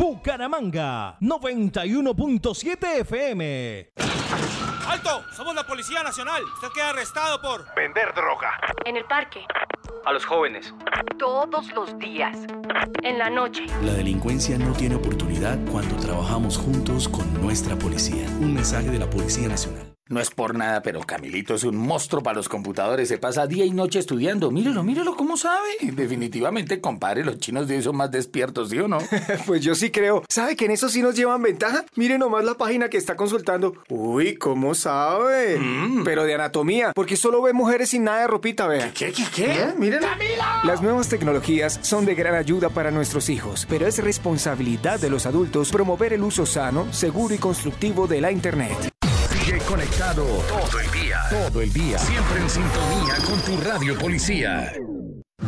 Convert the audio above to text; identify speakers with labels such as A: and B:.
A: Bucaramanga, 91.7 FM.
B: ¡Alto! Somos la Policía Nacional. Usted queda arrestado por
C: vender droga.
D: En el parque.
E: A los jóvenes.
D: Todos los días. En la noche.
F: La delincuencia no tiene oportunidad cuando trabajamos juntos con nuestra policía. Un mensaje de la Policía Nacional.
G: No es por nada, pero Camilito es un monstruo para los computadores. Se pasa día y noche estudiando. Mírelo, ¿cómo sabe? Definitivamente, compadre, los chinos de hoy son más despiertos, ¿sí o no?
H: Pues yo sí creo. ¿Sabe que en eso sí nos llevan ventaja? Mire nomás la página que está consultando. Uy, ¿cómo sabe? Pero de anatomía, porque solo ve mujeres sin nada de ropita, vea.
G: ¿Qué?
H: Mírenlo. Las nuevas tecnologías son de gran ayuda para nuestros hijos, pero es responsabilidad de los adultos promover el uso sano, seguro y constructivo de la Internet.
C: Sigue conectado todo el día. Siempre en sintonía con tu radio policía.